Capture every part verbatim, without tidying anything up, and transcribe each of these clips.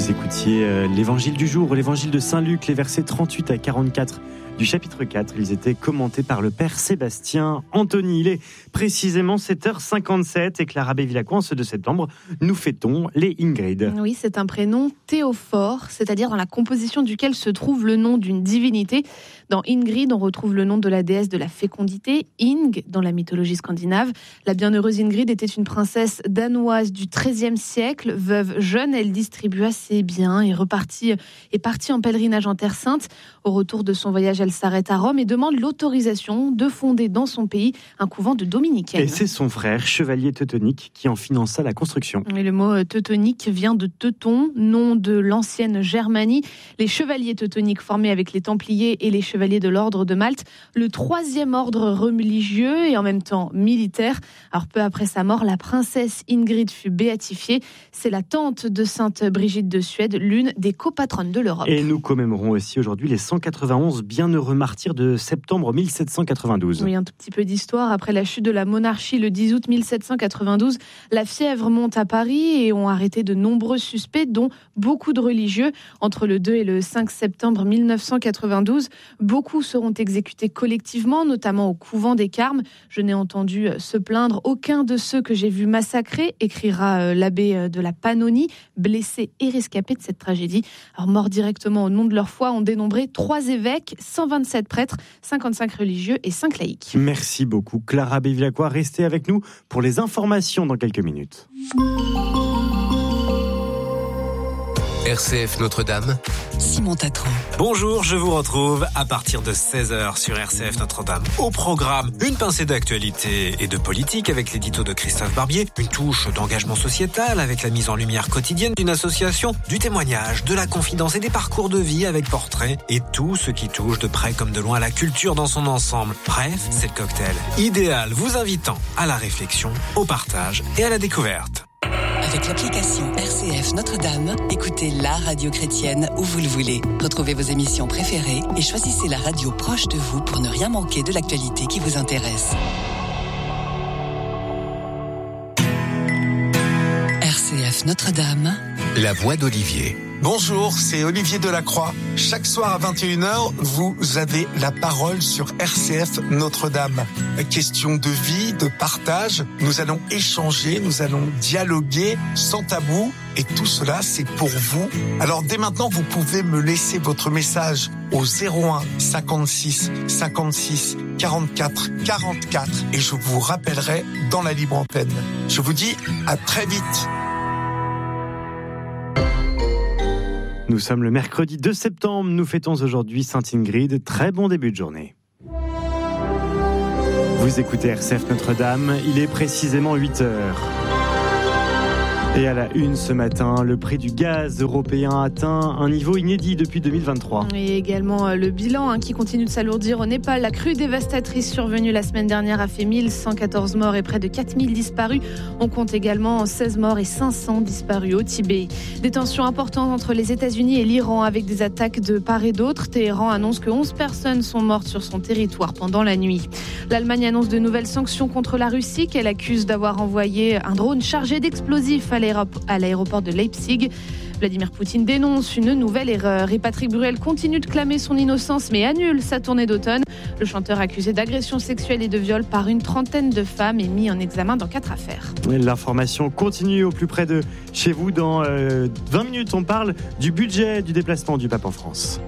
Vous écoutiez euh, l'évangile du jour, l'évangile de Saint-Luc, les versets trente-huit à quarante-quatre du chapitre quatre. Ils étaient commentés par le père Sébastien Anthony. Il est précisément sept heures cinquante-sept et Clara Bévilacqua, en ce deux septembre, nous fêtons les Ingrid. Oui, c'est un prénom théophore, c'est-à-dire dans la composition duquel se trouve le nom d'une divinité. Dans Ingrid, on retrouve le nom de la déesse de la fécondité, Ing, dans la mythologie scandinave. La bienheureuse Ingrid était une princesse danoise du treizième siècle. Veuve jeune, elle distribua ses biens et repartit, est partie en pèlerinage en Terre Sainte. Au retour de son voyage, elle s'arrête à Rome et demande l'autorisation de fonder dans son pays un couvent de dominicaines. Et c'est son frère, chevalier teutonique, qui en finança la construction. Et le mot teutonique vient de Teuton, nom de l'ancienne Germanie. Les chevaliers teutoniques formés avec les Templiers et les chevaliers de l'ordre de Malte, le troisième ordre religieux et en même temps militaire. Alors peu après sa mort, la princesse Ingrid fut béatifiée. C'est la tante de sainte Brigitte de Suède, l'une des copatronnes de l'Europe. Et nous commémorons aussi aujourd'hui les cent quatre-vingt-onze bienheureux martyrs de septembre mille sept cent quatre-vingt-douze. Oui, un tout petit peu d'histoire. Après la chute de la monarchie le dix août mille sept cent quatre-vingt-douze, la fièvre monte à Paris et ont arrêté de nombreux suspects, dont beaucoup de religieux. Entre le deux et le cinq septembre mille neuf cent quatre-vingt-douze, beaucoup seront exécutés collectivement, notamment au couvent des Carmes. Je n'ai entendu se plaindre aucun de ceux que j'ai vus massacrer, écrira l'abbé de la Pannonie, blessé et rescapé de cette tragédie. Alors, morts directement au nom de leur foi, on dénombré trois évêques, cent vingt-sept prêtres, cinquante-cinq religieux et cinq laïcs. Merci beaucoup Clara Bévilacqua. Restez avec nous pour les informations dans quelques minutes. R C F Notre-Dame, Simon Tatron. Bonjour, je vous retrouve à partir de seize heures sur R C F Notre-Dame. Au programme, une pincée d'actualité et de politique avec l'édito de Christophe Barbier, une touche d'engagement sociétal avec la mise en lumière quotidienne d'une association, du témoignage, de la confidence et des parcours de vie avec portraits et tout ce qui touche de près comme de loin la culture dans son ensemble. Bref, c'est le cocktail idéal vous invitant à la réflexion, au partage et à la découverte. Avec l'application R C F Notre-Dame, écoutez la radio chrétienne où vous le voulez. Retrouvez vos émissions préférées et choisissez la radio proche de vous pour ne rien manquer de l'actualité qui vous intéresse. R C F Notre-Dame, la voix d'Olivier. Bonjour, c'est Olivier Delacroix. Chaque soir à vingt et une heures, vous avez la parole sur R C F Notre-Dame. Question de vie, de partage, nous allons échanger, nous allons dialoguer sans tabou et tout cela c'est pour vous. Alors dès maintenant, vous pouvez me laisser votre message au zéro un cinquante-six cinquante-six quarante-quatre quarante-quatre et je vous rappellerai dans la libre antenne. Je vous dis à très vite. Nous sommes le mercredi deux septembre, nous fêtons aujourd'hui Sainte Ingrid. Très bon début de journée. Vous écoutez R C F Notre-Dame, il est précisément huit heures. Et à la une ce matin, le prix du gaz européen atteint un niveau inédit depuis deux mille vingt-trois. Et également le bilan hein, qui continue de s'alourdir au Népal. La crue dévastatrice survenue la semaine dernière a fait mille cent quatorze morts et près de quatre mille disparus. On compte également seize morts et cinq cents disparus au Tibet. Des tensions importantes entre les États-Unis et l'Iran avec des attaques de part et d'autre. Téhéran annonce que onze personnes sont mortes sur son territoire pendant la nuit. L'Allemagne annonce de nouvelles sanctions contre la Russie qu'elle accuse d'avoir envoyé un drone chargé d'explosifs à à l'aéroport de Leipzig. Vladimir Poutine dénonce une nouvelle erreur et Patrick Bruel continue de clamer son innocence mais annule sa tournée d'automne. Le chanteur accusé d'agression sexuelle et de viol par une trentaine de femmes est mis en examen dans quatre affaires. L'information continue au plus près de chez vous. Dans euh, vingt minutes, on parle du budget du déplacement du pape en France.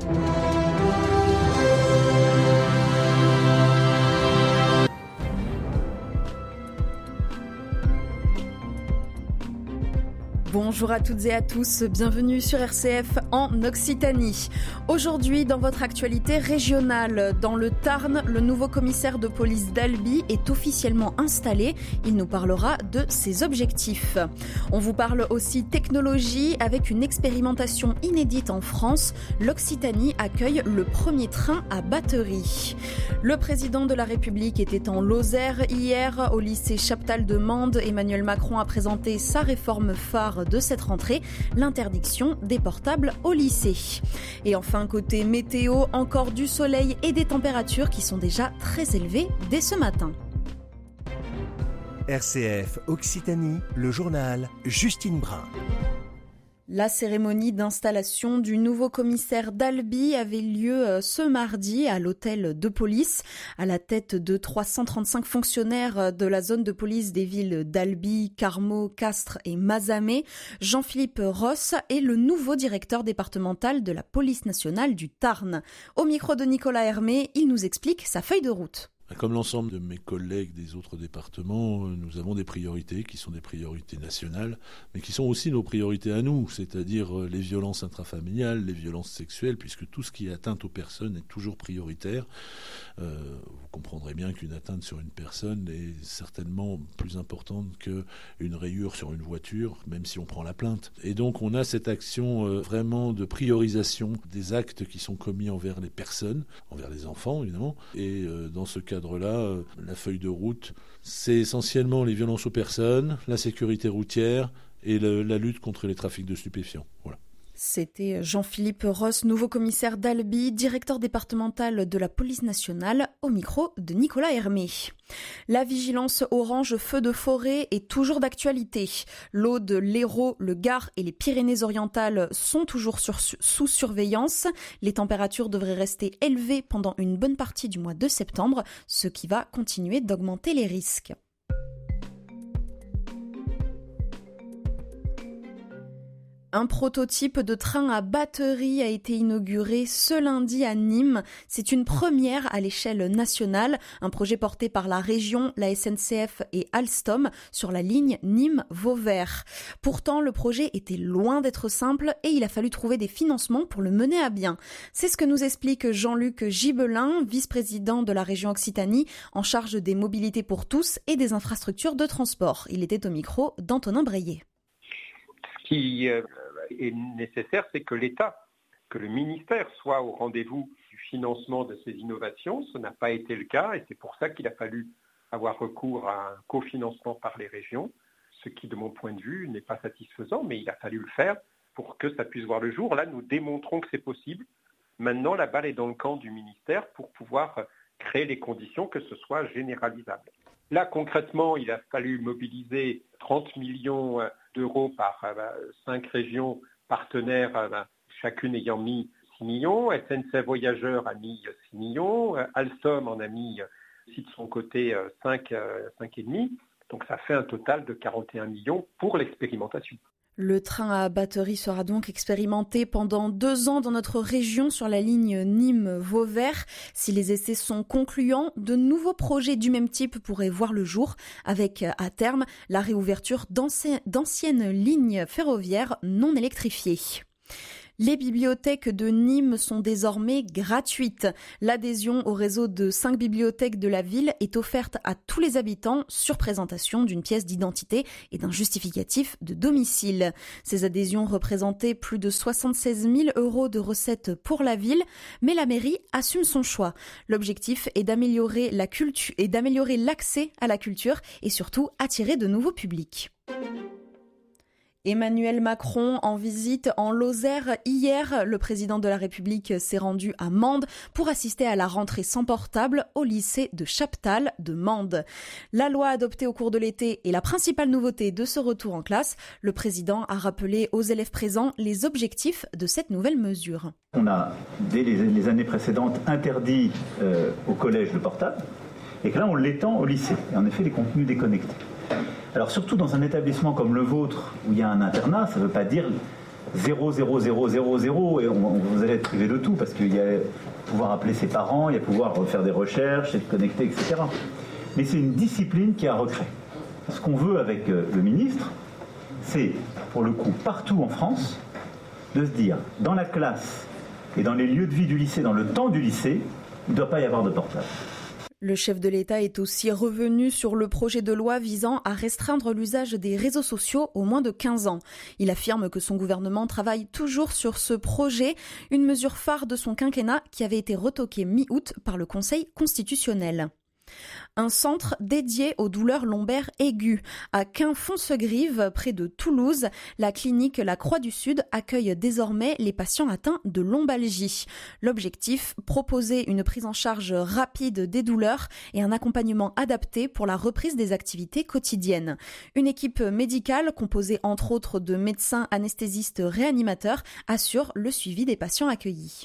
Bonjour à toutes et à tous, bienvenue sur R C F en Occitanie. Aujourd'hui, dans votre actualité régionale, dans le Tarn, le nouveau commissaire de police d'Albi est officiellement installé. Il nous parlera de ses objectifs. On vous parle aussi technologie avec une expérimentation inédite en France. L'Occitanie accueille le premier train à batterie. Le président de la République était en Lozère hier au lycée Chaptal de Mende. Emmanuel Macron a présenté sa réforme phare de cette rentrée, l'interdiction des portables au lycée. Et enfin, côté météo, encore du soleil et des températures qui sont déjà très élevées dès ce matin. R C F Occitanie, le journal Justine Brun. La cérémonie d'installation du nouveau commissaire d'Albi avait lieu ce mardi à l'hôtel de police. À la tête de trois cent trente-cinq fonctionnaires de la zone de police des villes d'Albi, Carmaux, Castres et Mazamet, Jean-Philippe Ross est le nouveau directeur départemental de la police nationale du Tarn. Au micro de Nicolas Hermé, il nous explique sa feuille de route. Comme l'ensemble de mes collègues des autres départements, nous avons des priorités qui sont des priorités nationales, mais qui sont aussi nos priorités à nous, c'est-à-dire les violences intrafamiliales, les violences sexuelles, puisque tout ce qui est atteinte aux personnes est toujours prioritaire. Euh, vous comprendrez bien qu'une atteinte sur une personne est certainement plus importante qu'une rayure sur une voiture, même si on prend la plainte. Et donc on a cette action euh, vraiment de priorisation des actes qui sont commis envers les personnes, envers les enfants évidemment, et euh, dans ce cas là, la feuille de route, c'est essentiellement les violences aux personnes, la sécurité routière et le, la lutte contre les trafics de stupéfiants. Voilà. C'était Jean-Philippe Ross, nouveau commissaire d'Albi, directeur départemental de la police nationale, au micro de Nicolas Hermé. La vigilance orange feu de forêt est toujours d'actualité. L'Aude, l'Hérault, le Gard et les Pyrénées-Orientales sont toujours sur, sous surveillance. Les températures devraient rester élevées pendant une bonne partie du mois de septembre, ce qui va continuer d'augmenter les risques. Un prototype de train à batterie a été inauguré ce lundi à Nîmes. C'est une première à l'échelle nationale, un projet porté par la région, la S N C F et Alstom sur la ligne Nîmes-Vauvert. Pourtant, le projet était loin d'être simple et il a fallu trouver des financements pour le mener à bien. C'est ce que nous explique Jean-Luc Gibelin, vice-président de la région Occitanie, en charge des mobilités pour tous et des infrastructures de transport. Il était au micro d'Antonin Breillet. Ce qui est nécessaire, c'est que l'État, que le ministère soit au rendez-vous du financement de ces innovations. Ce n'a pas été le cas et c'est pour ça qu'il a fallu avoir recours à un cofinancement par les régions, ce qui, de mon point de vue, n'est pas satisfaisant, mais il a fallu le faire pour que ça puisse voir le jour. Là, nous démontrons que c'est possible. Maintenant, la balle est dans le camp du ministère pour pouvoir créer les conditions que ce soit généralisable. Là, concrètement, il a fallu mobiliser trente millions d'euros par cinq régions partenaires, chacune ayant mis six millions. S N C F Voyageurs a mis six millions. Alstom en a mis aussi de son côté cinq, cinq virgule cinq. Donc ça fait un total de quarante et un millions pour l'expérimentation. Le train à batterie sera donc expérimenté pendant deux ans dans notre région sur la ligne Nîmes-Vauvert. Si les essais sont concluants, de nouveaux projets du même type pourraient voir le jour, avec à terme la réouverture d'anciennes lignes ferroviaires non électrifiées. Les bibliothèques de Nîmes sont désormais gratuites. L'adhésion au réseau de cinq bibliothèques de la ville est offerte à tous les habitants sur présentation d'une pièce d'identité et d'un justificatif de domicile. Ces adhésions représentaient plus de soixante-seize mille euros de recettes pour la ville, mais la mairie assume son choix. L'objectif est d'améliorer la culture et d'améliorer l'accès à la culture et surtout attirer de nouveaux publics. Emmanuel Macron en visite en Lozère hier. Le président de la République s'est rendu à Mende pour assister à la rentrée sans portable au lycée de Chaptal de Mende. La loi adoptée au cours de l'été est la principale nouveauté de ce retour en classe. Le président a rappelé aux élèves présents les objectifs de cette nouvelle mesure. On a, dès les, les années précédentes, interdit euh, au collège le portable et que là on l'étend au lycée. Et en effet, les contenus déconnectés. Alors surtout dans un établissement comme le vôtre où il y a un internat, ça ne veut pas dire zéro zéro zéro zéro zéro et on, on, vous allez être privé de tout parce qu'il y a pouvoir appeler ses parents, il y a pouvoir faire des recherches, être connecté, et cetera. Mais c'est une discipline qui a recréé. Ce qu'on veut avec le ministre, c'est pour le coup partout en France de se dire dans la classe et dans les lieux de vie du lycée, dans le temps du lycée, il ne doit pas y avoir de portable. Le chef de l'État est aussi revenu sur le projet de loi visant à restreindre l'usage des réseaux sociaux aux moins de quinze ans. Il affirme que son gouvernement travaille toujours sur ce projet, une mesure phare de son quinquennat qui avait été retoquée mi-août par le Conseil constitutionnel. Un centre dédié aux douleurs lombaires aiguës. À Quin-Fonsegrive, près de Toulouse, la clinique La Croix du Sud accueille désormais les patients atteints de lombalgie. L'objectif, proposer une prise en charge rapide des douleurs et un accompagnement adapté pour la reprise des activités quotidiennes. Une équipe médicale composée entre autres de médecins, anesthésistes, réanimateurs assure le suivi des patients accueillis.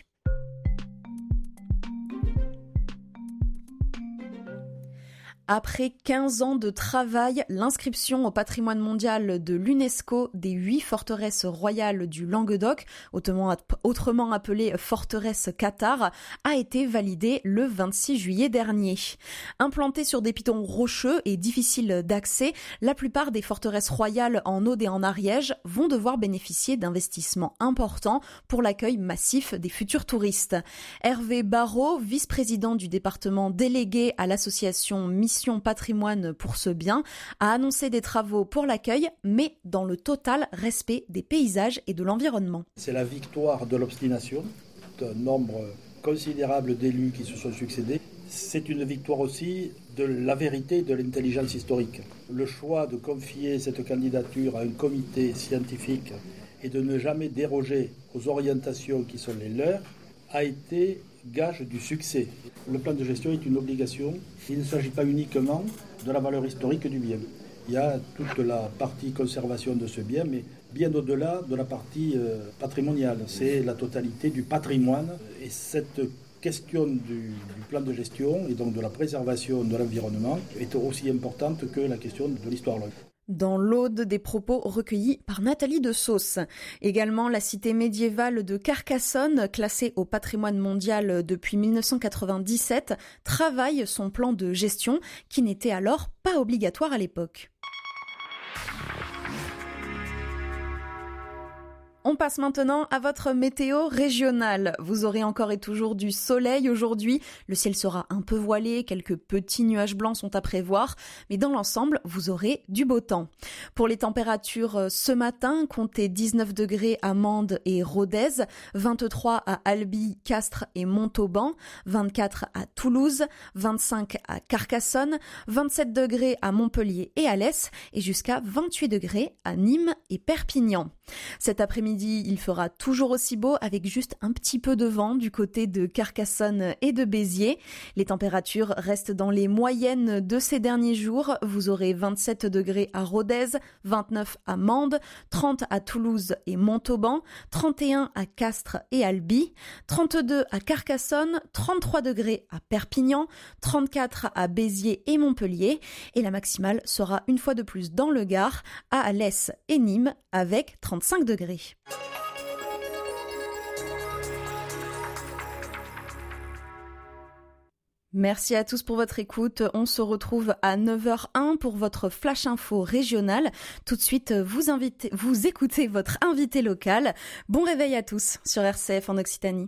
Après quinze ans de travail, l'inscription au patrimoine mondial de l'UNESCO des huit forteresses royales du Languedoc, autrement appelées forteresses cathares, a été validée le vingt-six juillet dernier. Implantées sur des pitons rocheux et difficiles d'accès, la plupart des forteresses royales en Aude et en Ariège vont devoir bénéficier d'investissements importants pour l'accueil massif des futurs touristes. Hervé Barrault, vice-président du département délégué à l'association Mission Patrimoine pour ce bien, a annoncé des travaux pour l'accueil, mais dans le total respect des paysages et de l'environnement. C'est la victoire de l'obstination d'un nombre considérable d'élus qui se sont succédés. C'est une victoire aussi de la vérité et de l'intelligence historique. Le choix de confier cette candidature à un comité scientifique et de ne jamais déroger aux orientations qui sont les leurs a été gage du succès. Le plan de gestion est une obligation. Il ne s'agit pas uniquement de la valeur historique du bien. Il y a toute la partie conservation de ce bien, mais bien au-delà de la partie euh, patrimoniale. C'est la totalité du patrimoine. Et cette question du, du plan de gestion et donc de la préservation de l'environnement est aussi importante que la question de l'histoire. Dans l'Aude, des propos recueillis par Nathalie de Sauce. Également, la cité médiévale de Carcassonne, classée au patrimoine mondial depuis mille neuf cent quatre-vingt-dix-sept, travaille son plan de gestion qui n'était alors pas obligatoire à l'époque. On passe maintenant à votre météo régionale. Vous aurez encore et toujours du soleil aujourd'hui. Le ciel sera un peu voilé, quelques petits nuages blancs sont à prévoir, mais dans l'ensemble, vous aurez du beau temps. Pour les températures ce matin, comptez dix-neuf degrés à Mende et Rodez, vingt-trois à Albi, Castres et Montauban, vingt-quatre à Toulouse, vingt-cinq à Carcassonne, vingt-sept degrés à Montpellier et Alès et jusqu'à vingt-huit degrés à Nîmes et Perpignan. Cet après-midi, il fera toujours aussi beau avec juste un petit peu de vent du côté de Carcassonne et de Béziers. Les températures restent dans les moyennes de ces derniers jours. Vous aurez vingt-sept degrés à Rodez, vingt-neuf à Mende, trente à Toulouse et Montauban, trente et un à Castres et Albi, trente-deux à Carcassonne, trente-trois degrés à Perpignan, trente-quatre à Béziers et Montpellier. Et la maximale sera une fois de plus dans le Gard, à Alès et Nîmes avec trente-cinq degrés. Merci à tous pour votre écoute. On se retrouve à neuf heures un pour votre Flash Info régional. Tout de suite, vous, invitez, vous écoutez votre invité local. Bon réveil à tous sur R C F en Occitanie.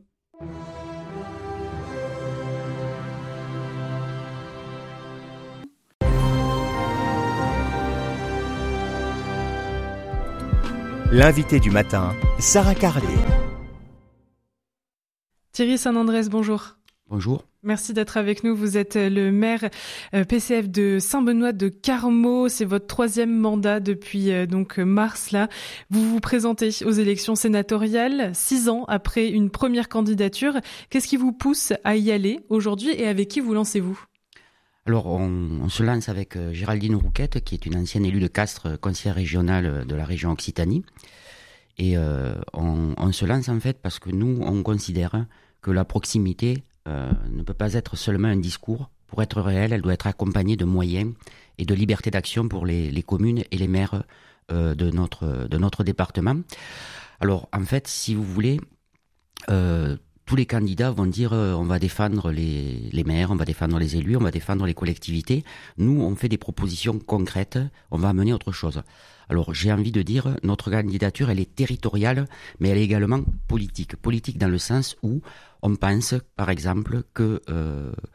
L'invité du matin, Sarah Carlet. Thierry Saint-Andrès, bonjour. Bonjour. Merci d'être avec nous. Vous êtes le maire P C F de Saint-Benoît de Carmaux. C'est votre troisième mandat depuis donc mars là. Vous vous présentez aux élections sénatoriales six ans après une première candidature. Qu'est-ce qui vous pousse à y aller aujourd'hui et avec qui vous lancez-vous ? Alors, on, on se lance avec Géraldine Rouquette, qui est une ancienne élue de Castres, conseillère régionale de la région Occitanie. Et euh, on, on se lance en fait parce que nous, on considère que la proximité euh, ne peut pas être seulement un discours. Pour être réelle, elle doit être accompagnée de moyens et de liberté d'action pour les, les communes et les maires euh, de, notre, de notre département. Alors, en fait, si vous voulez... Euh, tous les candidats vont dire euh, on va défendre les, les maires, on va défendre les élus, on va défendre les collectivités. Nous, on fait des propositions concrètes, on va amener autre chose. Alors, j'ai envie de dire, notre candidature, elle est territoriale, mais elle est également politique. Politique dans le sens où on pense, par exemple, que... Euh,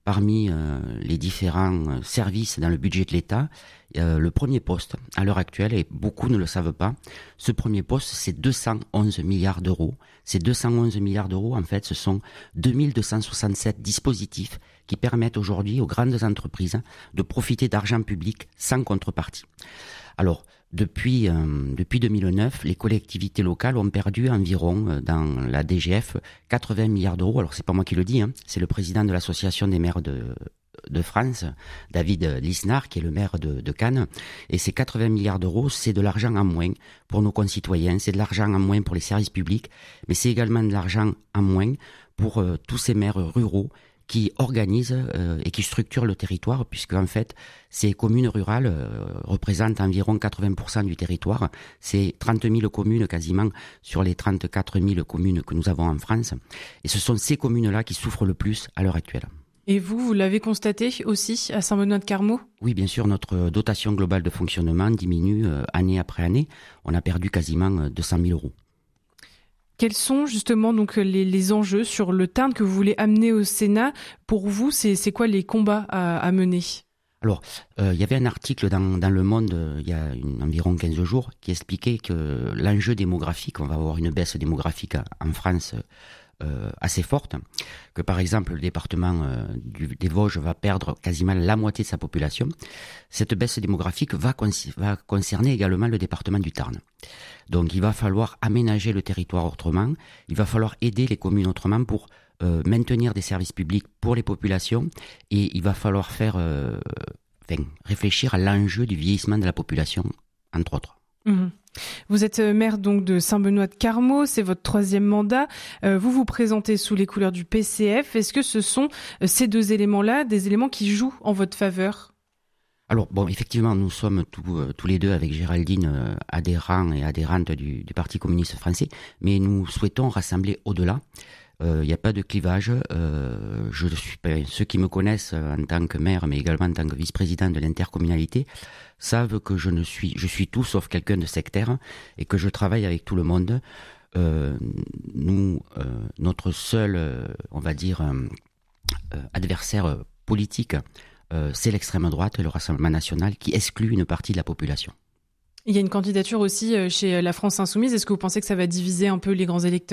parmi euh, les différents services dans le budget de l'État, euh, le premier poste à l'heure actuelle, et beaucoup ne le savent pas, ce premier poste, c'est deux cent onze milliards d'euros. Ces deux cent onze milliards d'euros, en fait, ce sont deux mille deux cent soixante-sept dispositifs qui permettent aujourd'hui aux grandes entreprises de profiter d'argent public sans contrepartie. Alors, depuis, euh, depuis deux mille neuf, les collectivités locales ont perdu environ, euh, dans la D G F, quatre-vingts milliards d'euros. Alors, c'est pas moi qui le dis, hein, c'est le président de l'Association des maires de, de France, David Lisnard, qui est le maire de, de Cannes. Et ces quatre-vingts milliards d'euros, c'est de l'argent en moins pour nos concitoyens, c'est de l'argent en moins pour les services publics, mais c'est également de l'argent en moins pour euh, tous ces maires ruraux qui organisent euh, et qui structurent le territoire, puisque en fait, ces communes rurales euh, représentent environ quatre-vingts pour cent du territoire. C'est trente mille communes quasiment sur les trente-quatre mille communes que nous avons en France. Et ce sont ces communes-là qui souffrent le plus à l'heure actuelle. Et vous, vous l'avez constaté aussi à Saint-Benoît-de-Carmaux ? Oui, bien sûr, notre dotation globale de fonctionnement diminue euh, année après année. On a perdu quasiment deux cent mille euros. Quels sont justement donc les, les enjeux sur le Tarn que vous voulez amener au Sénat ? Pour vous, c'est, c'est quoi les combats à, à mener ? Alors, euh, il y avait un article dans, dans Le Monde euh, il y a une, environ quinze jours qui expliquait que l'enjeu démographique, on va avoir une baisse démographique en France euh, assez forte, que par exemple le département euh, du, des Vosges va perdre quasiment la moitié de sa population. Cette baisse démographique va, con- va concerner également le département du Tarn. Donc il va falloir aménager le territoire autrement, il va falloir aider les communes autrement pour euh, maintenir des services publics pour les populations, et il va falloir faire, euh, enfin, réfléchir à l'enjeu du vieillissement de la population, entre autres. Mmh. Vous êtes maire donc de Saint-Benoît-de-Carmaux, c'est votre troisième mandat. Euh, vous vous présentez sous les couleurs du P C F. Est-ce que ce sont euh, ces deux éléments-là, des éléments qui jouent en votre faveur ? Alors bon, effectivement, nous sommes tous, euh, tous les deux avec Géraldine euh, adhérents et adhérentes du, du Parti communiste français, mais nous souhaitons rassembler au-delà. Il euh, n'y a pas de clivage. Euh, je suis, ben, ceux qui me connaissent en tant que maire, mais également en tant que vice-président de l'intercommunalité, savent que je ne suis, je suis tout sauf quelqu'un de sectaire et que je travaille avec tout le monde. Euh, nous, euh, notre seul, euh, on va dire, euh, adversaire politique, euh, c'est l'extrême droite et le Rassemblement national qui exclut une partie de la population. Il y a une candidature aussi chez la France Insoumise. Est-ce que vous pensez que ça va diviser un peu les grands électeurs ?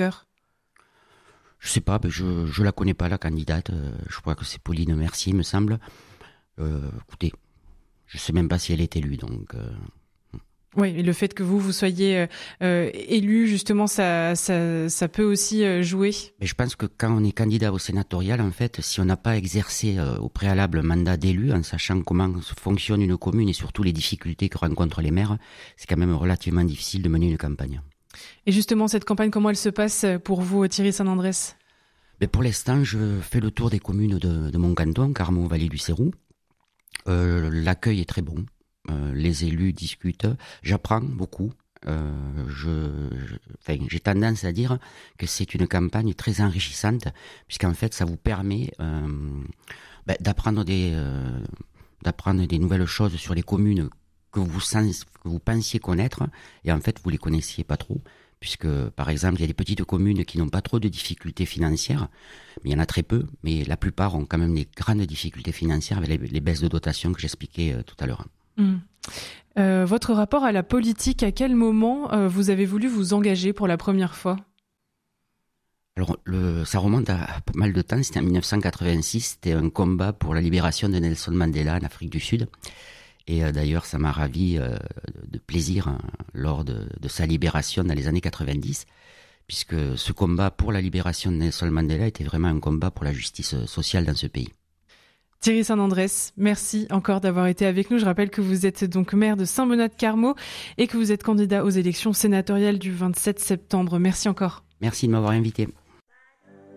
Je sais pas, je je la connais pas, la candidate. Je crois que c'est Pauline Mercier, me semble. Euh, écoutez, je sais même pas si elle est élue, donc. Euh... Oui, et le fait que vous vous soyez euh, élu, justement, ça ça ça peut aussi jouer. Mais je pense que quand on est candidat au sénatorial, en fait, si on n'a pas exercé euh, au préalable mandat d'élu, en sachant comment fonctionne une commune et surtout les difficultés que rencontrent les maires, c'est quand même relativement difficile de mener une campagne. Et justement, cette campagne, comment elle se passe pour vous, Thierry Saint-Andrés ? Mais pour l'instant, je fais le tour des communes de, de mon canton, Carmaux, Vallée du Cérou. Euh, l'accueil est très bon. Euh, les élus discutent. J'apprends beaucoup. Euh, je, je, enfin, j'ai tendance à dire que c'est une campagne très enrichissante, puisqu'en fait, ça vous permet euh, ben, d'apprendre des, euh, d'apprendre des nouvelles choses sur les communes que vous, sens, que vous pensiez connaître, et en fait, vous les connaissiez pas trop, puisque, par exemple, il y a des petites communes qui n'ont pas trop de difficultés financières, mais il y en a très peu, mais la plupart ont quand même des grandes difficultés financières avec les, les baisses de dotation que j'expliquais euh, tout à l'heure. Mmh. Euh, votre rapport à la politique, à quel moment euh, vous avez voulu vous engager pour la première fois ? Alors, le, ça remonte à pas mal de temps, c'était en dix-neuf cent quatre-vingt-six, c'était un combat pour la libération de Nelson Mandela en Afrique du Sud. Et euh, d'ailleurs, ça m'a ravi euh, de plaisir hein, lors de, de sa libération dans les années quatre-vingt-dix, puisque ce combat pour la libération de Nelson Mandela était vraiment un combat pour la justice sociale dans ce pays. Thierry Saint-Andrés, merci encore d'avoir été avec nous. Je rappelle que vous êtes donc maire de Saint-Benoît-de-Carmaux et que vous êtes candidat aux élections sénatoriales du vingt-sept septembre. Merci encore. Merci de m'avoir invité.